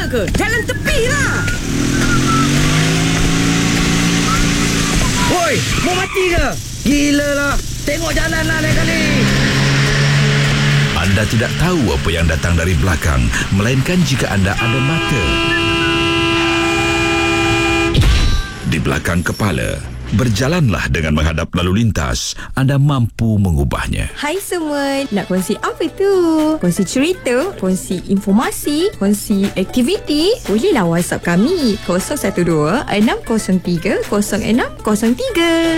ke? Jalan tepi lah. Woi, mau mati ke? Gila lah. Tengok jalan lah lain kali. Anda tidak tahu apa yang datang dari belakang, melainkan jika anda ada mata di belakang kepala. Berjalanlah dengan menghadap lalu lintas. Anda mampu mengubahnya. Hai semua, nak kongsi apa tu? Kongsi cerita, kongsi informasi, kongsi aktiviti? Bolehlah WhatsApp kami 012 603 0603.